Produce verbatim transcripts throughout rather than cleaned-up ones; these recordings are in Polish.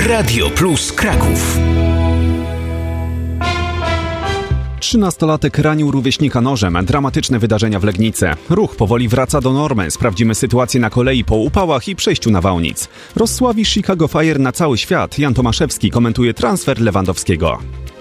Radio Plus Kraków. Trzynastolatek ranił rówieśnika nożem. Dramatyczne wydarzenia w Legnicy. Ruch powoli wraca do normy. Sprawdzimy sytuację na kolei po upałach i przejściu na Wałnic. Rozsławi Chicago Fire na cały świat. Jan Tomaszewski komentuje transfer Lewandowskiego.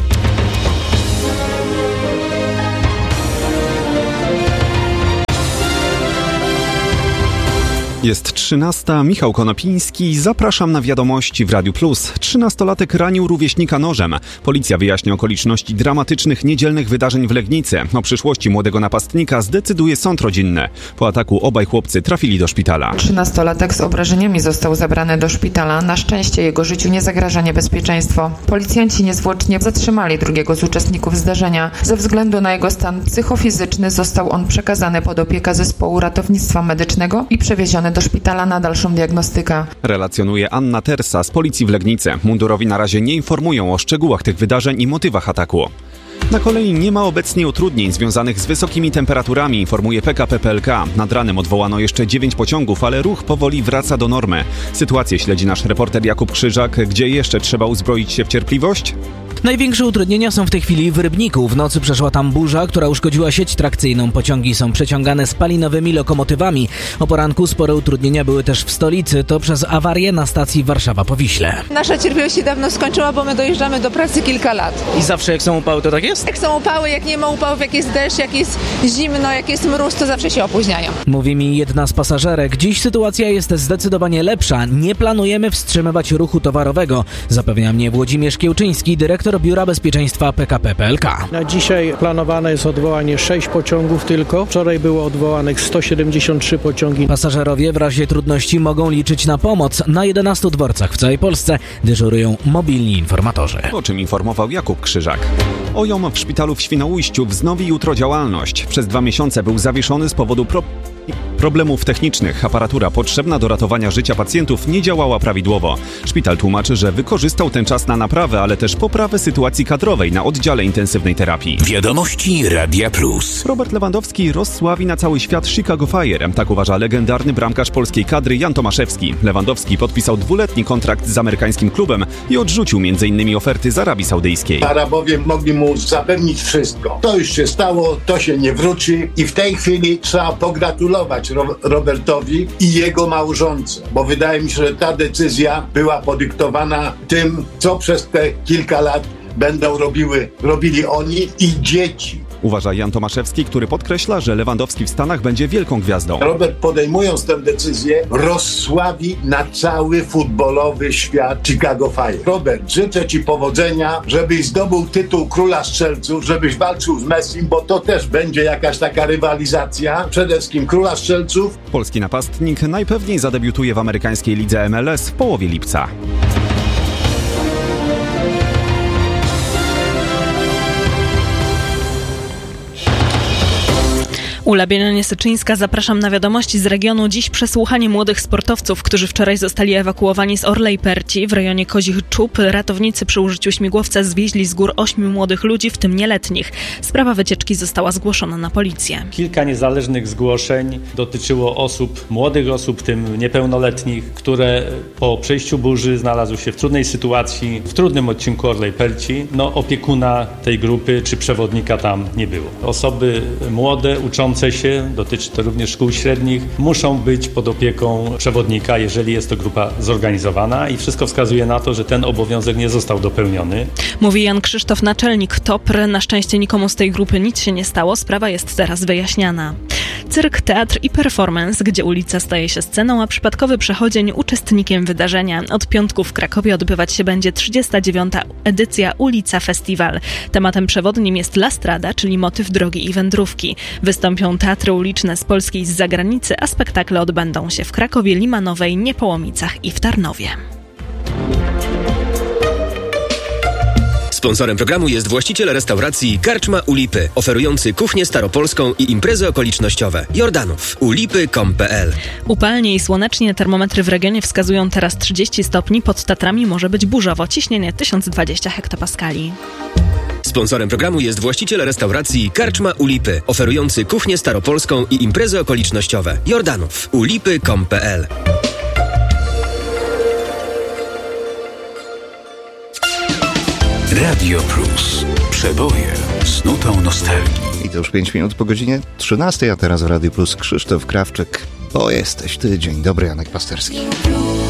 Jest trzynasta. Michał Konopiński. Zapraszam na wiadomości w Radiu Plus. Trzynastolatek ranił rówieśnika nożem. Policja wyjaśnia okoliczności dramatycznych niedzielnych wydarzeń w Legnicy. O przyszłości młodego napastnika zdecyduje sąd rodzinny. Po ataku obaj chłopcy trafili do szpitala. Trzynastolatek z obrażeniami został zabrany do szpitala. Na szczęście jego życiu nie zagraża niebezpieczeństwo. Policjanci niezwłocznie zatrzymali drugiego z uczestników zdarzenia. Ze względu na jego stan psychofizyczny został on przekazany pod opiekę zespołu ratownictwa medycznego i przewieziony do szpitala na dalszą diagnostykę. Relacjonuje Anna Tersa z policji w Legnicy. Mundurowi na razie nie informują o szczegółach tych wydarzeń i motywach ataku. Na kolei nie ma obecnie utrudnień związanych z wysokimi temperaturami, informuje P K P P L K. Nad ranem odwołano jeszcze dziewięć pociągów, ale ruch powoli wraca do normy. Sytuację śledzi nasz reporter Jakub Krzyżak. Gdzie jeszcze trzeba uzbroić się w cierpliwość? Największe utrudnienia są w tej chwili w Rybniku. W nocy przeszła tam burza, która uszkodziła sieć trakcyjną. Pociągi są przeciągane spalinowymi lokomotywami. O poranku spore utrudnienia były też w stolicy. To przez awarię na stacji Warszawa-Powiśle. Nasza cierpliwość się dawno skończyła, bo my dojeżdżamy do pracy kilka lat. I zawsze jak są upały, to tak jest? Jak są upały, jak nie ma upałów, jak jest deszcz, jak jest zimno, jak jest mróz, to zawsze się opóźniają. Mówi mi jedna z pasażerek. Dziś sytuacja jest zdecydowanie lepsza. Nie planujemy wstrzymywać ruchu towarowego. Zapewnia mnie Włodzimierz Kiełczyński, dyrektor Biura Bezpieczeństwa P K P P L K. Na dzisiaj planowane jest odwołanie sześć pociągów tylko. Wczoraj było odwołanych sto siedemdziesiąt trzy pociągi. Pasażerowie w razie trudności mogą liczyć na pomoc. Na jedenastu dworcach w całej Polsce dyżurują mobilni informatorzy. O czym informował Jakub Krzyżak. O J O M w szpitalu w Świnoujściu wznowi jutro działalność. Przez dwa miesiące był zawieszony z powodu pro... problemów technicznych. Aparatura potrzebna do ratowania życia pacjentów nie działała prawidłowo. Szpital tłumaczy, że wykorzystał ten czas na naprawę, ale też poprawę sytuacji kadrowej na oddziale intensywnej terapii. Wiadomości Radia Plus. Robert Lewandowski rozsławi na cały świat Chicago Fire. Tak uważa legendarny bramkarz polskiej kadry Jan Tomaszewski. Lewandowski podpisał dwuletni kontrakt z amerykańskim klubem i odrzucił między innymi oferty z Arabii Saudyjskiej. Arabowie mogli mu zapewnić wszystko. To już się stało, to się nie wróci i w tej chwili trzeba pogratulować Ro- Robertowi i jego małżonce, bo wydaje mi się, że ta decyzja była podyktowana tym, co przez te kilka lat będą robiły, robili oni i dzieci. Uważa Jan Tomaszewski, który podkreśla, że Lewandowski w Stanach będzie wielką gwiazdą. Robert, podejmując tę decyzję, rozsławi na cały futbolowy świat Chicago Fire. Robert, życzę Ci powodzenia, żebyś zdobył tytuł króla strzelców, żebyś walczył z Messim, bo to też będzie jakaś taka rywalizacja. Przede wszystkim króla strzelców. Polski napastnik najpewniej zadebiutuje w amerykańskiej lidze M L S w połowie lipca. Ula Bienianie-Syczyńska, zapraszam na wiadomości z regionu. Dziś przesłuchanie młodych sportowców, którzy wczoraj zostali ewakuowani z Orlej Perci. W rejonie Kozich Czub ratownicy przy użyciu śmigłowca zwieźli z gór ośmiu młodych ludzi, w tym nieletnich. Sprawa wycieczki została zgłoszona na policję. Kilka niezależnych zgłoszeń dotyczyło osób, młodych osób, w tym niepełnoletnich, które po przejściu burzy znalazły się w trudnej sytuacji, w trudnym odcinku Orlej Perci. No, opiekuna tej grupy czy przewodnika tam nie było. Osoby młode, uczące się, dotyczy to również szkół średnich, muszą być pod opieką przewodnika, jeżeli jest to grupa zorganizowana i wszystko wskazuje na to, że ten obowiązek nie został dopełniony. Mówi Jan Krzysztof, naczelnik T O P R. Na szczęście nikomu z tej grupy nic się nie stało, sprawa jest teraz wyjaśniana. Cyrk, teatr i performance, gdzie ulica staje się sceną, a przypadkowy przechodzień uczestnikiem wydarzenia. Od piątku w Krakowie odbywać się będzie trzydziesta dziewiąta edycja Ulica Festiwal. Tematem przewodnim jest La Strada, czyli motyw drogi i wędrówki. Wystąpią teatry uliczne z Polski i z zagranicy, a spektakle odbędą się w Krakowie, Limanowej, Niepołomicach i w Tarnowie. Sponsorem programu jest właściciel restauracji Karczma u Lipy, oferujący kuchnię staropolską i imprezy okolicznościowe. Jordanów. u lipy kropka com kropka p l. Upalnie i słonecznie, termometry w regionie wskazują teraz trzydzieści stopni, pod Tatrami może być burzowo, ciśnienie tysiąc dwadzieścia hektopaskali. Sponsorem programu jest właściciel restauracji Karczma u Lipy, oferujący kuchnię staropolską i imprezy okolicznościowe. Jordanów. u lipy kropka com kropka p l. Radio Plus. Przeboje z nutą nostalgii. I to już pięć minut po godzinie trzynastej, a teraz w Radio Plus Krzysztof Krawczyk. Bo jesteś ty. Dzień dobry, Janek Pasterski.